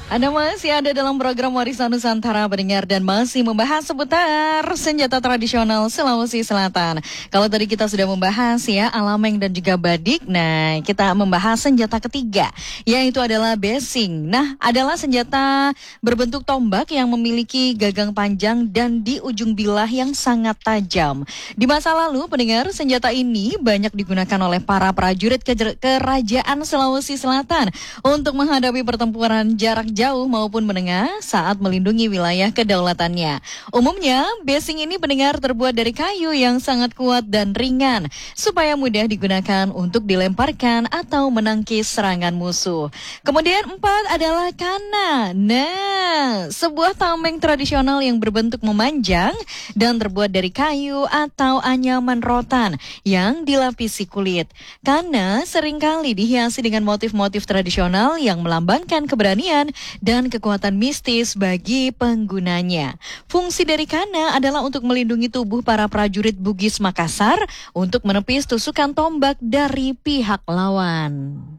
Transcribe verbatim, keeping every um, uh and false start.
Anda masih ada dalam program Warisan Nusantara pendengar dan masih membahas seputar senjata tradisional Sulawesi Selatan. Kalau tadi kita sudah membahas ya alameng dan juga badik, nah kita membahas senjata ketiga yaitu adalah besing. Nah adalah senjata berbentuk tombak yang memiliki gagang panjang dan di ujung bilah yang sangat tajam. Di masa lalu pendengar senjata ini banyak digunakan oleh para prajurit ke- kerajaan Sulawesi Selatan untuk menghadapi pertempuran jarak jauh maupun menengah saat melindungi wilayah kedaulatannya. Umumnya, besing ini pendengar terbuat dari kayu yang sangat kuat dan ringan supaya mudah digunakan untuk dilemparkan atau menangkis serangan musuh. Kemudian empat adalah kana. Nah, sebuah tameng tradisional yang berbentuk memanjang dan terbuat dari kayu atau anyaman rotan yang dilapisi kulit. Kana seringkali dihiasi dengan motif-motif tradisional yang melambangkan keberanian dan kekuatan mistis bagi penggunanya. Fungsi dari kana adalah untuk melindungi tubuh para prajurit Bugis Makassar untuk menepis tusukan tombak dari pihak lawan.